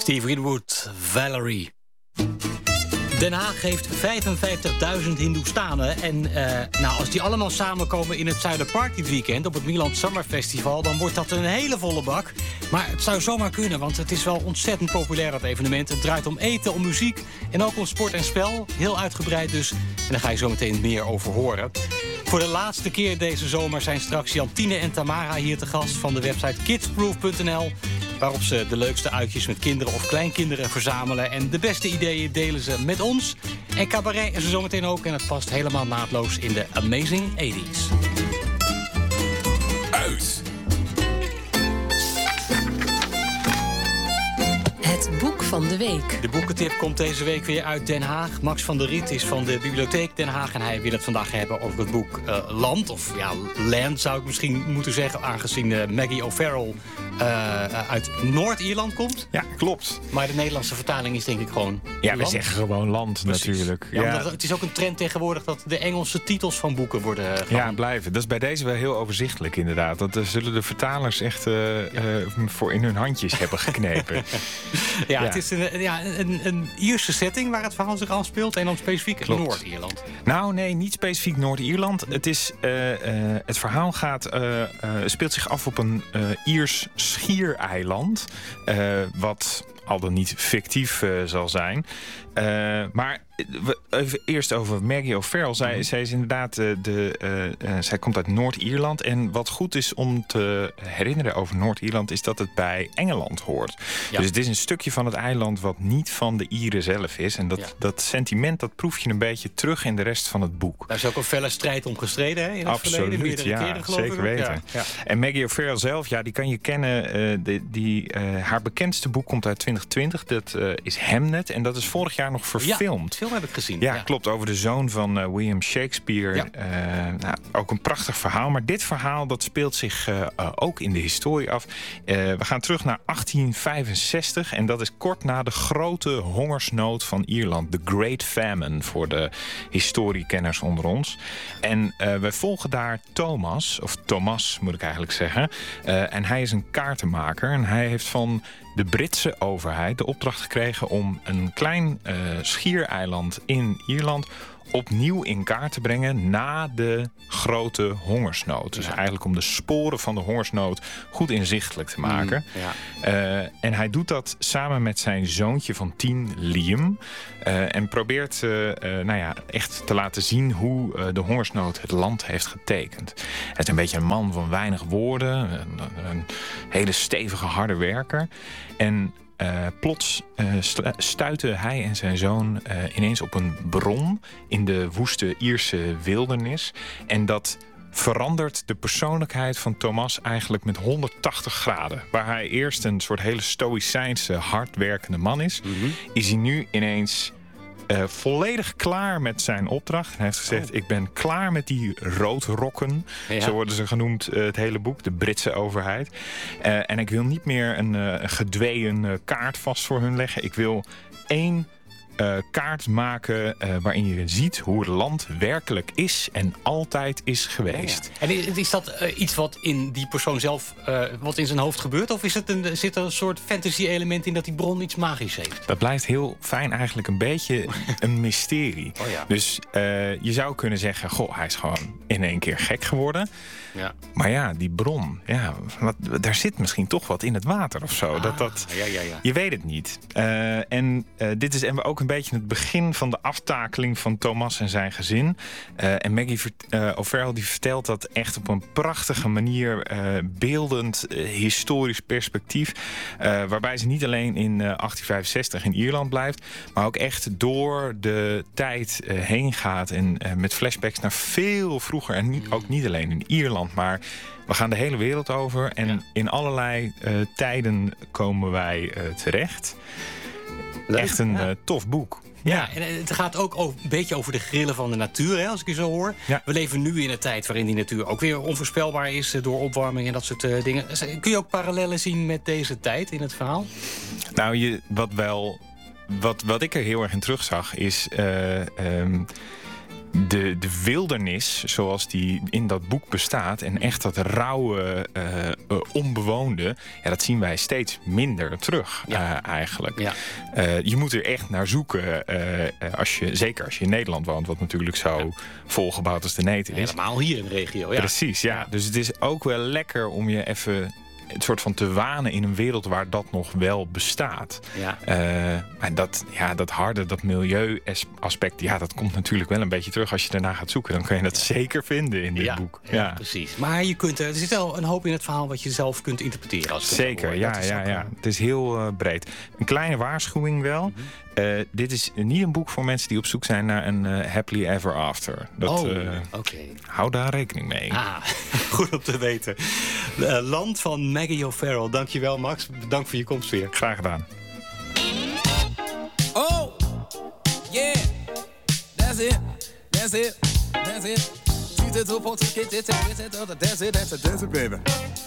Steve Winwood, Valerie. Den Haag heeft 55.000 Hindoestanen. En als die allemaal samenkomen in het Zuiderpark dit weekend... op het Milan Summer Festival, dan wordt dat een hele volle bak. Maar het zou zomaar kunnen, want het is wel ontzettend populair, dat evenement. Het draait om eten, om muziek en ook om sport en spel. Heel uitgebreid dus. En daar ga je zo meteen meer over horen. Voor de laatste keer deze zomer zijn straks Jantine en Tamara hier te gast... van de website kidsproof.nl... waarop ze de leukste uitjes met kinderen of kleinkinderen verzamelen. En de beste ideeën delen ze met ons. En cabaret is er zometeen ook. En het past helemaal naadloos in de Amazing 80s. Uit. Het boek van de week. De boekentip komt deze week weer uit Den Haag. Max van der Riet is van de Bibliotheek Den Haag. En hij wil het vandaag hebben over het boek Land. Of ja, Land zou ik misschien moeten zeggen. Aangezien Maggie O'Farrell uit Noord-Ierland komt. Ja, klopt. Maar de Nederlandse vertaling is denk ik gewoon Ja, we land. zeggen gewoon land. Precies. Natuurlijk. Ja. Het is ook een trend tegenwoordig dat de Engelse titels van boeken worden Ja, blijven. Dat is bij deze wel heel overzichtelijk inderdaad. Dat zullen de vertalers echt voor in hun handjes hebben geknepen. Ja, het is een Ierse setting waar het verhaal zich afspeelt. En dan specifiek Noord-Ierland. Nou, nee, niet specifiek Noord-Ierland. Het verhaal speelt zich af op een Iers schiereiland. Wat al dan niet fictief zal zijn. Maar even eerst over Maggie O'Farrell. Zij is inderdaad zij komt uit Noord-Ierland. En wat goed is om te herinneren over Noord-Ierland is dat het bij Engeland hoort. Ja. Dus het is een stukje van het eiland wat niet van de Ieren zelf is. En dat sentiment dat proef je een beetje terug in de rest van het boek. Daar is ook een felle strijd om gestreden, hè? In het verleden, meerdere keren, geloof zeker ik. weten. Ja. En Maggie O'Farrell zelf, die kan je kennen. Haar bekendste boek komt uit 2020. Dat is Hamnet. En dat is vorig jaar nog verfilmd. Ja, film heb ik gezien. Ja, klopt. Over de zoon van William Shakespeare. Ja. Ook een prachtig verhaal. Maar dit verhaal dat speelt zich ook in de historie af. We gaan terug naar 1865. En dat is kort na de grote hongersnood van Ierland. The Great Famine voor de historiekenners onder ons. En wij volgen daar Thomas moet ik eigenlijk zeggen. En hij is een kaartenmaker. En hij heeft van de Britse overheid de opdracht gekregen om een klein schiereiland in Ierland opnieuw in kaart te brengen na de grote hongersnood. Dus eigenlijk om de sporen van de hongersnood goed inzichtelijk te maken. En hij doet dat samen met zijn zoontje van 10, Liam. En probeert echt te laten zien hoe de hongersnood het land heeft getekend. Hij is een beetje een man van weinig woorden. Een hele stevige, harde werker. En plots stuiten hij en zijn zoon ineens op een bron in de woeste Ierse wildernis. En dat verandert de persoonlijkheid van Thomas eigenlijk met 180 graden. Waar hij eerst een soort hele stoïcijnse, hardwerkende man is, is hij nu ineens volledig klaar met zijn opdracht. Hij heeft gezegd, ik ben klaar met die roodrokken. Ja. Zo worden ze genoemd, het hele boek, de Britse overheid. En ik wil niet meer een gedweeën kaart vast voor hun leggen. Ik wil één kaart maken waarin je ziet hoe het land werkelijk is en altijd is geweest. Ja. En is dat iets wat in die persoon zelf, wat in zijn hoofd gebeurt? Of zit er een soort fantasy-element in dat die bron iets magisch heeft? Dat blijft heel fijn eigenlijk een beetje een mysterie. Oh ja. Dus je zou kunnen zeggen, hij is gewoon in één keer gek geworden. Ja. Maar ja, die bron, daar zit misschien toch wat in het water of zo. Je weet het niet. Dit is ook een beetje het begin van de aftakeling van Thomas en zijn gezin. En Maggie O'Farrell die vertelt dat echt op een prachtige manier, beeldend, historisch perspectief. Waarbij ze niet alleen in 1865 in Ierland blijft, maar ook echt door de tijd heen gaat. En met flashbacks naar veel vroeger. En ook niet alleen in Ierland, maar we gaan de hele wereld over. En in allerlei tijden komen wij terecht. Leuk. Echt een tof boek. Ja, en het gaat ook een beetje over de grillen van de natuur, hè, als ik je zo hoor. Ja. We leven nu in een tijd waarin die natuur ook weer onvoorspelbaar is door opwarming en dat soort dingen. Kun je ook parallellen zien met deze tijd in het verhaal? Nou, wat ik er heel erg in terugzag is de wildernis zoals die in dat boek bestaat en echt dat rauwe, onbewoonde, dat zien wij steeds minder terug eigenlijk. Ja. Je moet er echt naar zoeken, zeker als je in Nederland woont, wat natuurlijk zo volgebouwd als de neten is. Helemaal hier in de regio. Ja. Precies, ja. Dus het is ook wel lekker om je even het soort van te wanen in een wereld waar dat nog wel bestaat. Ja. En dat harde, dat milieuaspect, dat komt natuurlijk wel een beetje terug. Als je daarna gaat zoeken, dan kun je dat zeker vinden in dit boek. Ja, precies. Maar er zit wel een hoop in het verhaal wat je zelf kunt interpreteren. Als zeker, ja. Het is heel breed. Een kleine waarschuwing wel. Mm-hmm. Dit is niet een boek voor mensen die op zoek zijn naar een happily ever after. Hou daar rekening mee. Goed om te weten. Land van Maggie O'Farrell. Dankjewel, Max. Bedankt voor je komst weer. Graag gedaan. Oh, yeah. That's it. That's it. That's it. That's it, baby.